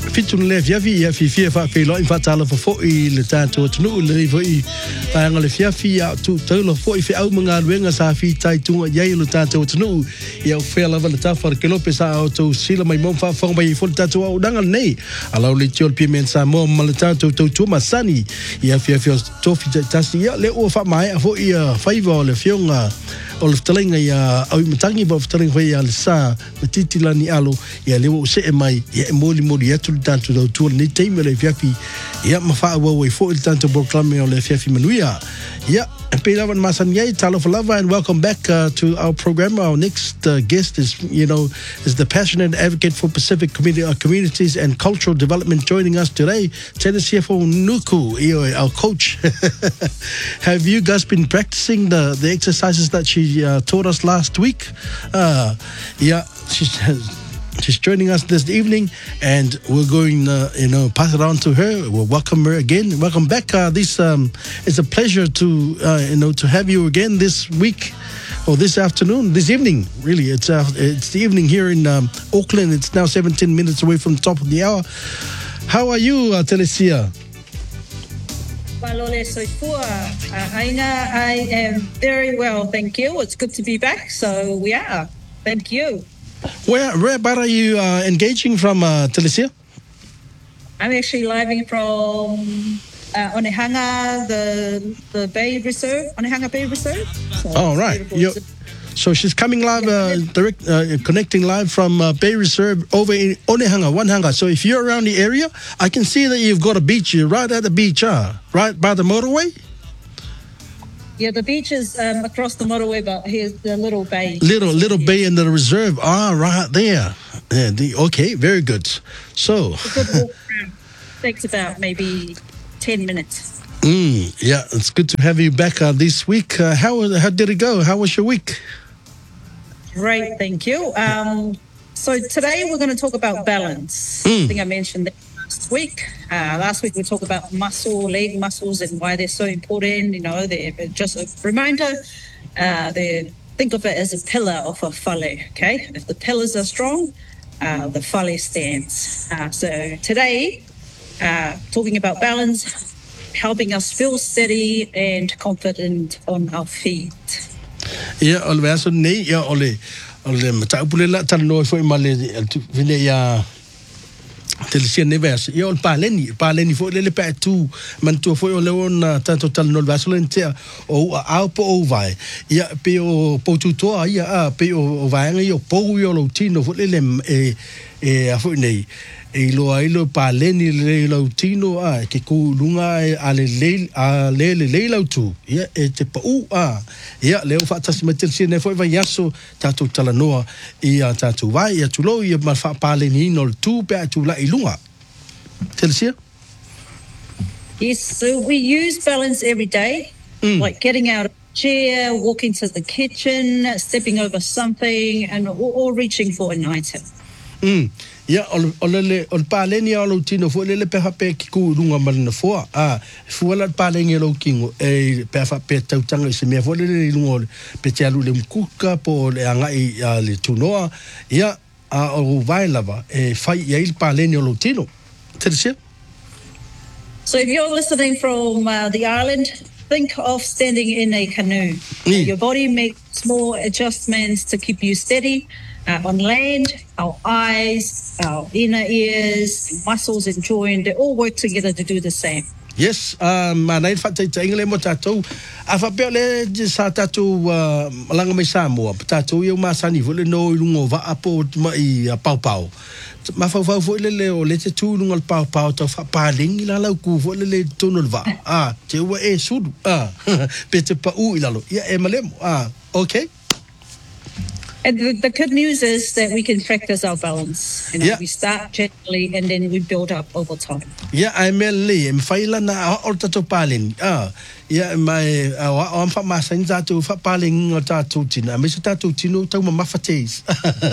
fitun le fiafi fi fa pe lo infatala fo I le tanto tunu le foi tanga le fiafi tu tolo foi fi au manga luenga sa fi tai tunga ye le tanto tunu ia fe la vala ta for kilo pesa auto sila mai mon fa fo mai fo tanto au danga nei ala le tiol piment sa mo mal tanto tu masani ia fiafi to fi tasi ia le o fa mai fo ia faiva le fionga o le talenga ia au matangi ba talenga foi al sa matitila ni alo ia le o se mai ia moli atu tanto do tu ni teime le fiafi ia mafa wa fo il tanto proclame o le fiafi manuia ia pe lavan masan ye talo for love and welcome back to our program. Our next guest is the passionate advocate for Pacific communities and cultural development joining us today. Telesia for Nuku, our coach. Have you guys been practicing the exercises that she taught us last week? Yeah, she's joining us this evening, and we're going, pass it on to her. We'll welcome her again. Welcome back. This it's a pleasure to have you again this week, or this afternoon, this evening. Really, it's the evening here in Auckland. It's now 17 minutes away from the top of the hour. How are you, Telesia? Palole soifua. Aina, I am very well, thank you. It's good to be back. So we are. Thank you. Where about are you engaging from, Telesia? I'm actually living from Onehunga, the Bay Reserve, Onehunga Bay Reserve. So right. So she's coming live, connecting live from Bay Reserve over in Onehunga, Onehunga. So if you're around the area, I can see that you've got a beach. You're right at the beach, right by the motorway? Yeah, the beach is across the motorway, but here's the little bay. Little bay in the reserve. Right there. Okay, very good. So, a good walk around. Takes about maybe 10 minutes. Yeah, it's good to have you back this week. How did it go? How was your week? Great, thank you. So today we're going to talk about balance. I think I mentioned that last week. Last week we talked about leg muscles and why they're so important. They're just a reminder. Think of it as a pillar of a whale, okay? If the pillars are strong, the whale stands. So today, talking about balance, helping us feel steady and confident on our feet. Yeah, also nei ya ole matapulela tanno foi male vine ya Telesia nevers ia o paleni fo le pe tu man tu fo o le ona tanto tal no vasolente o a po o vai ia pe o po tu to ia pe o vai ngi o po yo lo tino fo le a fo nei lo paleni le lo tino ke ku lunga le lo tu ia te pa ia le o fatas metelsia ne fo vai yaso tatu talanoa ia tatu vai ia tu lo ia mal fa paleni no tu pe tu la ilunga Telesia. Yes, so we use balance every day, like getting out of the chair, walking to the kitchen, stepping over something, and or reaching for an item. Ya o paleni o tino fo le pe hape ki ku lunga malna fo fo la paleni lo kingo pe fa pe tautanga se me fo le lunga pe te alu le mkuka po le anga le tunoa ya o vai lava fai ya il paleni o tino Telesia. So if you're listening from the island, think of standing in a canoe. Your body makes more adjustments to keep you steady. On land, our eyes, our inner ears, muscles and joint, they all work together to do the same. Yes, manai fatai ingle mo tatou afa pele sa tatou langa mai Samoa tatou eu masani vole no lungo va apo mai pau ma fa fo le o le te tu lungo pau to fa paling ila la ku vo le tonu va te wa sudu pe te pa u ila lo ya e malemo okay. And the good news is that we can practice our balance. We start gently and then we build up over time. Yeah, I mean, faila na ortato palin. Yeah, my am fa masan tatu fa palin tatu tina. Me tatu tino tau ma fates.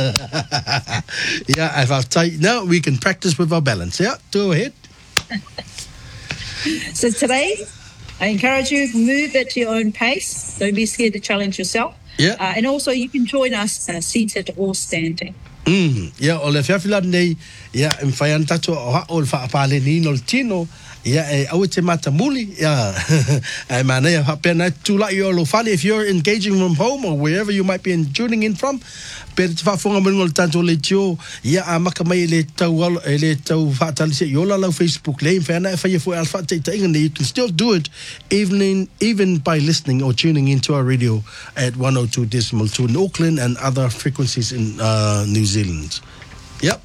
Yeah, I've tight. Now we can practice with our balance. Yeah, go ahead. So today, I encourage you to move at your own pace. Don't be scared to challenge yourself. Yeah. And also you can join us seated or standing. Ya, o le fiafila nei, ya, mwhai tato o le whaapale ni no le tino, ya, au te matamuli, ya, mana ya, hapena tula i o lo fale, if you're engaging from home or wherever you might be tuning in from, pero te whaafonga manu le tato le tio, ya, a maka mai le tau whaatale se, yola lau Facebook le, mwhai ana e whai e fwoi alfa te tainga, you can still do it, even by listening or tuning into our radio at 102.2 in Auckland and other frequencies in New Zealand. Yep.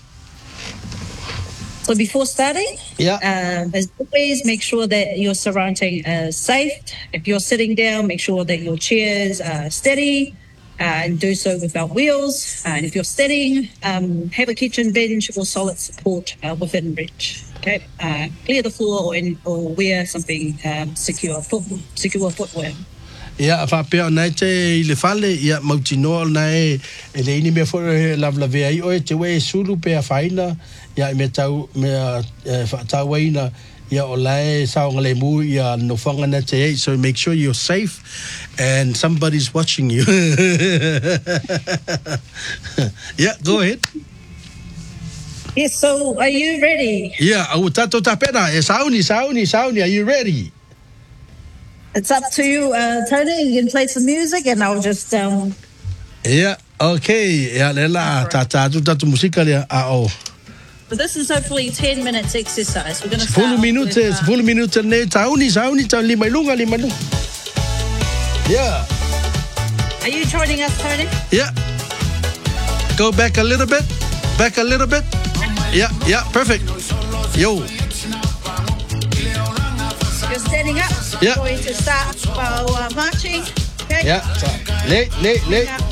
So before starting, as always, make sure that your surrounding is safe. If you're sitting down, make sure that your chairs are steady and do so without wheels. And if you're sitting, have a kitchen bench or solid support within reach. Okay, clear the floor or wear something secure footwear. Ia whapea nei te I le whale, ia mautinoa nei e le ini mea whore lavlavea I oe te wei suru pea whaina, ia me tau waina, ia o lai saonga le mu, ia no whanga na te ei, so make sure you're safe and somebody's watching you. Yeah, go ahead. Yes, so are you ready? Yeah, au tato tapena, sauni, are you ready? It's up to you, Tony. You can play some music and I'll just... Yeah, okay. Yeah, lela, tatu musika le ao. But this is hopefully 10 minutes exercise. We're going to start 10 minutes ne sauni lima lunga. Yeah. Are you joining us, Tony? Yeah. Go back a little bit. Yeah, perfect. Yo. You're standing up. Yeah. We're going to start marching. Okay. Yeah. Late.